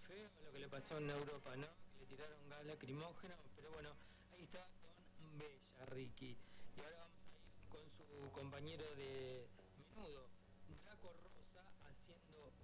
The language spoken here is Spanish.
feo lo que le pasó en Europa, ¿no? Que le tiraron gas lacrimógeno, pero bueno, ahí está con Bella, Ricky. Y ahora vamos a ir con su compañero de menudo, Draco Rosa, haciendo